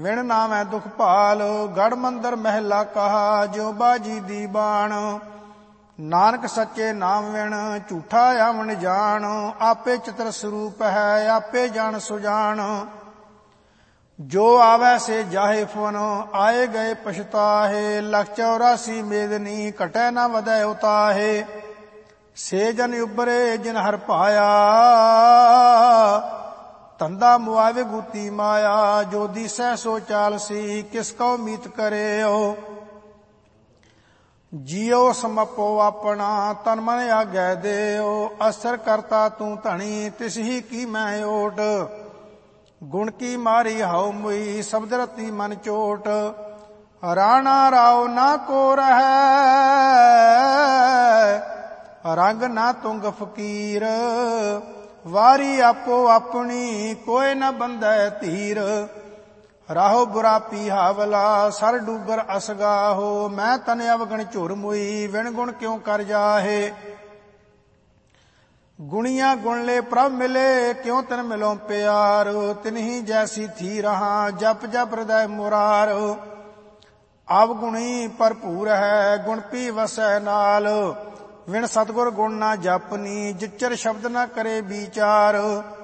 ਵਿਣ ਨਾਮੈ ਦੁਖ ਭਾਲ। ਗੜ ਮੰਦਰ ਮਹਿਲਾ ਕਹਾ ਜਿਉ ਬਾਜੀ ਦੀ ਬਾਣ। ਨਾਨਕ ਸੱਚੇ ਨਾਮ ਵਿਣ ਝੂਠਾ ਆਵਣ ਜਾਣ। ਆਪੇ ਚਿਤਰ ਸਰੂਪ ਹੈ ਆਪੇ ਜਾਣ ਸੁਜਾਨ। ਜੋ ਆਵੈ ਸੇ ਜਾਹੇ ਫੁਨ ਆਏ ਗਏ ਪਛਤਾਹੇ। ਲਖ 84 ਮੇਦਨੀ ਘਟੈ ਨ ਵਧੈ ਉਤਾਹੇ। ਸੇ ਜਨ ਉਬਰੇ ਜਿਨ ਹਰ ਪਾਇਆ ਧੰਦਾ ਮੁਆਵੇ ਗੂਤੀ ਮਾਇਆ। ਜੋ ਦੀਸੈ ਸੋ ਚਾਲਸੀ ਕਿਸ ਕਉ ਮੀਤ ਕਰਿਓ। ਜੀਉ ਸਮਪੋ ਆਪਣਾ ਤਨ ਮਨ ਆਗੈ ਦੇਉ। ਅਸਰ ਕਰਤਾ ਤੂੰ ਧਣੀ ਤਿਸ ਹੀ ਕੀ ਮੈਂ ਓਟ। ਗੁਣ ਕੀ ਮਾਰੀ ਹਉ ਮੁਈ ਸ਼ਬਦ ਰਤੀ ਮਨ ਚੋਟ। ਰਾਣਾ ਰਾਉ ਨਾ ਕੋ ਰਹੈ ਰੰਗ ਨਾ ਤੁੰਗ ਫਕੀਰ। ਵਾਰੀ ਆਪੋ ਆਪਣੀ ਕੋਇ ਨ ਬੰਧੈ ਧੀਰ। ਰਾਹੋ ਬੁਰਾ ਪੀਹਾਵਲਾ ਸਰ ਡੂਗਰ ਅਸਗਾਹੋ। ਮੈਂ ਤਨ ਅਵਗਣ ਝੁਰ ਮੁਈ ਵਿਣ ਗੁਣ ਕਿਉ ਕਰ ਜਾਹੇ। ਗੁਣੀਆਂ ਗੁਣ ਲੈ ਪ੍ਰਭ ਮਿਲੇ ਕਿਉ ਤਨ ਮਿਲੋ ਪਿਆਰ। ਤਿਨਹੀ ਜੈਸੀ ਥੀ ਰਹਾ ਜਪ ਜਪ ਹਿਰਦੈ ਮੁਰਾਰ। ਅਵਗੁਣੀ ਭਰਪੂਰ ਹੈ ਗੁਣ ਪੀ ਵਸੈ ਨਾਲ। ਵਿਣ ਸਤਿਗੁਰ ਗੁਣ ਨਾ ਜਪਨੀ ਜਿਚਰ ਸ਼ਬਦ ਨਾ ਕਰੇ ਵਿਚਾਰ।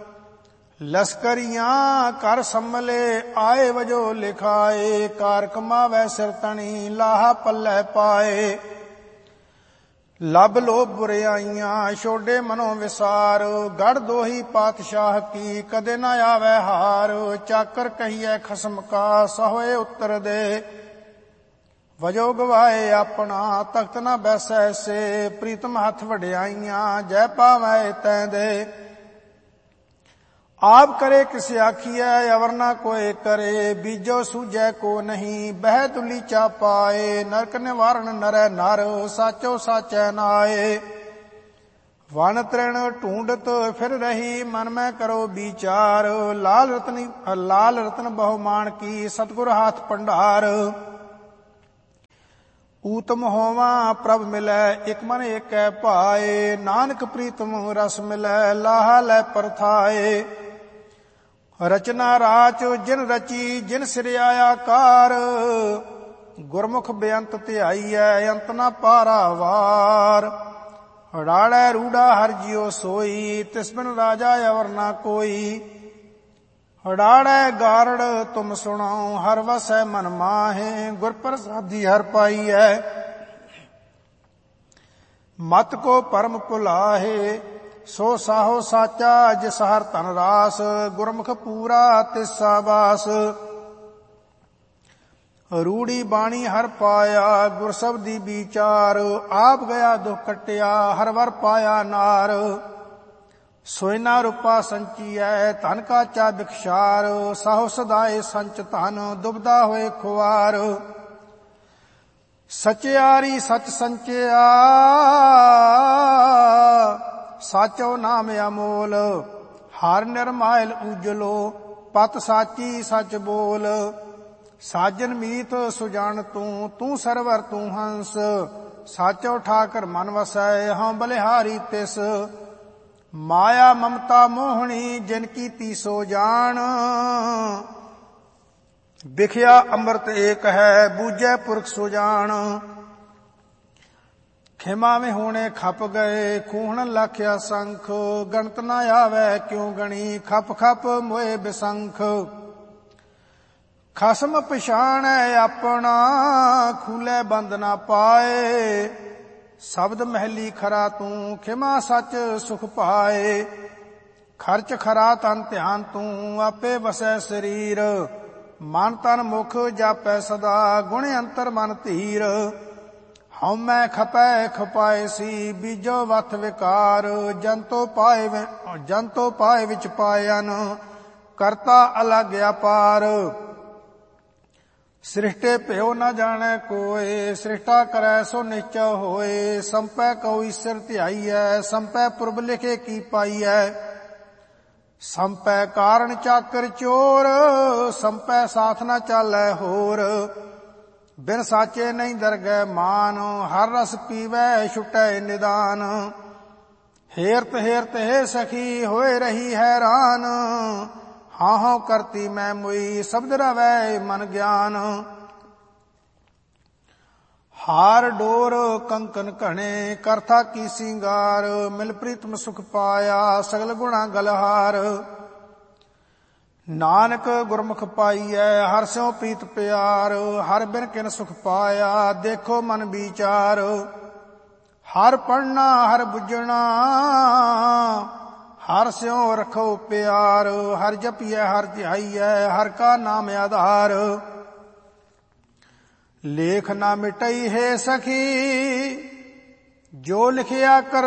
ਲਸਕਰੀਆਂ ਕਰ ਸੰਮਲੇ ਆਏ ਵਜੋ ਲਿਖਾਏ। ਕਾਰ ਕਮਾਵੈ ਸਿਰ ਤਣੀ ਲਾਹਾ ਪੱਲੇ ਪਾਏ। ਲੱਭ ਲੋਭ ਬੁਰਿਆਈਆਂ ਛੋਡੇ ਮਨੋ ਵਿਸਾਰ। ਗੜ ਦੋਹੀ ਪਾਤਸ਼ਾਹ ਕੀ ਕਦੇ ਨਾ ਆਵੈ ਹਾਰ। ਚਾਕਰ ਕਹੀਐ ਖਸਮ ਕਾ ਸਹੋਏ ਉੱਤਰ ਦੇ। ਵਜੋ ਗਵਾਏ ਆਪਣਾ ਤਖਤ ਨਾ ਬੈਸੈ ਸੇ। ਪ੍ਰੀਤਮ ਹੱਥ ਵਡਿਆਈਆਂ ਜੈ ਪਾਵੈ ਤੈ ਦੇ। ਆਪ ਕਰੇ ਕਿਸ ਆਖੀਐ ਅਵਰ ਨਾ ਕੋਏ ਕਰੇ। ਬੀਜੋ ਸੂਝੈ ਕੋ ਨਹੀਂ ਬਹਿ ਤੁਲੀ ਚਾ ਪਾਏ। ਨਰਕ ਨਿਵਾਰਨ ਨਰੈ ਨਰ ਸਾਚੋ ਸਾਚੈ ਨਾਏ। ਵਨ ਤ੍ਰਿਣ ਢੂੰਡਤ ਫਿਰ ਰਹੀ ਮਨ ਮੈਂ ਕਰੋ ਵਿਚਾਰ। ਲਾਲ ਰਤਨ ਬਹੁ ਮਾਨ ਕੀ ਸਤਿਗੁਰ ਹਾਥ ਭੰਡਾਰ। ਊਤਮ ਹੋਵਾ ਪ੍ਰਭ ਮਿਲੈ ਇਕ ਮਨ ਏਕੈ ਭਾਏ। ਨਾਨਕ ਪ੍ਰੀਤਮ ਰਸ ਮਿਲੈ ਲਾਹਾ ਲੈ ਪਰਥਾਏ। ਰਚਨਾ ਰਾਚ ਜਿਨ ਰਚੀ ਜਿਨ ਸਿਰਿਆ ਆਕਾਰ। ਗੁਰਮੁਖ ਬੇਅੰਤ ਧਿਆਈਐ ਅੰਤ ਨਾ ਪਾਰਾਵਾਰ। ਰਾੜੈ ਰੂੜਾ ਹਰ ਜਿਉ ਸੋਈ ਤਿਸ ਬਿਨ ਰਾਜਾ ਅਵਰ ਨਾ ਕੋਈ। ਰਾੜੈ ਗਾਰੜ ਤੁਮ ਸੁਣਾਓ ਹਰ ਵਸੈ ਮਨ ਮਾਹੇ। ਗੁਰ ਪ੍ਰਸਾਦੀ ਹਰ ਪਾਈਐ ਮਤ ਕੋ ਪਰਮ ਭੁਲਾਹੇ। ਸੋ ਸਾਹੋ ਸਾਚਾ ਜਿਸ ਹਰ ਧਨ ਰਾਸ। ਗੁਰਮੁਖ ਪੂਰਾ ਤਿਸਾ ਬਾਸ। ਰੂੜੀ ਬਾਣੀ ਹਰ ਪਾਇਆ ਗੁਰ ਸਬਦੀ ਵਿਚਾਰ। ਆਪ ਗਿਆ ਦੁਖ ਕਟਿਆ ਹਰ ਵਰ ਪਾਇਆ ਨਾਰ। ਸੋਇਨਾ ਰੂਪਾ ਸੰਚੀਐ ਧਨ ਕਾ ਚਾ ਬਿਖਸ਼ਾਰ। ਸਾਹੋ ਸਦਾਏ ਸੰਚ ਧਨ ਦੁਬਦਾ ਹੋਏ ਖੁਆਰ। ਸਚਿਆਰੀ ਸਚ ਸੰਚਿਆ ਸਾਚੋ ਨਾਮ ਅਮੋਲ। ਹਰ ਨਿਰਮਾਇਲ ਉਜਲੋ ਪਤ ਸਾਚੀ ਸਚ ਬੋਲ। ਸਾਜਨ ਮੀਤ ਸੁਜਾਨ ਤੂੰ ਤੂੰ ਸਰਵਰ ਤੂੰ ਹੰਸ। ਸਾਚੋ ਠਾਕਰ ਮਨ ਵਸੈ ਹਉ ਬਲਿਹਾਰੀ ਤਿਸ। ਮਾਇਆ ਮਮਤਾ ਮੋਹਣੀ ਜਿਨ ਕੀਤੀ ਸੋ ਜਾਣ। ਵਿਖਿਆ ਅੰਮ੍ਰਿਤ ਏਕ ਹੈ ਬੂਝੈ ਪੁਰਖ ਸੋ ਜਾਣ। ਖਿਮਾ ਮੇ ਹੋਣੇ ਖਪ ਗਏ ਖੂਹਣ ਲਾਖਿਆ ਸੰਖ। ਗਣਤ ਨਾ ਆਵੈ ਕਿਉ ਗਣੀ ਖਪ ਖਪ ਮੋਏ ਬਿਸੰਖ। ਖਸਮ ਪਛਾਣੈ ਆਪਣਾ ਖੂਲੇ ਬੰਦ ਨਾ ਪਾਏ। ਸ਼ਬਦ ਮਹਿਲੀ ਖਰਾ ਤੂੰ ਖਿਮਾ ਸੱਚ ਸੁਖ ਪਾਏ। ਖਰਚ ਖਰਾ ਤਨ ਧਿਆਨ ਤੂੰ ਆਪੇ ਵਸੈ ਸਰੀਰ। ਮਨ ਤਨ ਮੁਖ ਜਾਪੈ ਸਦਾ ਗੁਣ ਅੰਤਰ ਮਨ ਧੀਰ। ਹਉਮੈ ਖਪੈ ਖਪਾਏ ਸੀ ਬੀਜੋ ਵਥ ਵਿਕਾਰ। ਜੰਤੋ ਪਾਏ ਵਿੱਚ ਪਾਇਨ ਕਰਤਾ ਅਲਗ ਅਪਾਰ। ਸ੍ਰਿਸ਼ਟੇ ਭਿਓ ਨ ਜਾਣੈ ਕੋਇ ਸ੍ਰਿਸ਼ਟਾ ਕਰੈ ਸੋ ਨਿਚੈ ਹੋਏ। ਸੰਪੈ ਕਉ ਈਸਰ ਧਿਆਈਐ ਸੰਪੈ ਪੁਰਬ ਲਿਖੇ ਕੀ ਪਾਈਐ। ਸੰਪੈ ਕਾਰਣ ਚਾਕਰ ਚੋਰ ਸੰਪੈ ਸਾਥ ਨ ਚਾਲੈ ਹੋਰ। ਬਿਨ ਸਾਚੇ ਨਹੀਂ ਦਰਗਹਿ ਮਾਨ ਹਰ ਰਸ ਪੀਵੈ ਛੁਟੈ ਨਿਦਾਨ। ਹੇਰਤ ਹੇਰਤ ਹੈ ਸਖੀ ਹੋਏ ਰਹੀ ਹੈਰਾਨ। ਹਾਂ ਕਰਤੀ ਮੈਂ ਮੁਈ, ਸ਼ਬਦ ਰਵੈ ਮਨ ਗਿਆਨ। ਹਾਰ ਡੋਰ ਕੰਕਨ ਘਣੇ, ਕਰਥਾ ਕੀ ਸਿੰਗਾਰ। ਮਿਲ ਪ੍ਰੀਤਮ ਸੁਖ ਪਾਇਆ, ਸਗਲ ਗੁਣਾ ਗਲਹਾਰ। ਨਾਨਕ ਗੁਰਮੁਖ ਪਾਈਐ, ਹਰਿ ਸਿਉ ਪ੍ਰੀਤ ਪਿਆਰ। ਹਰਿ ਬਿਨ ਕਿਨ ਸੁਖ ਪਾਇਆ, ਦੇਖੋ ਮਨ ਵਿਚਾਰ। ਹਰਿ ਪੜਨਾ ਹਰਿ ਬੁੱਝਣਾ, ਹਰਿ ਸਿਉ ਰਖੋ ਪਿਆਰ। ਹਰਿ ਜਪੀਐ ਹਰਿ ਧਿਆਈਐ, ਹਰਿ ਕਾ ਨਾਮ ਆਧਾਰ। ਲੇਖ ਨਾ ਮਿਟਈ ਹੈ ਸਖੀ, ਜੋ ਲਿਖਿਆ ਕਰ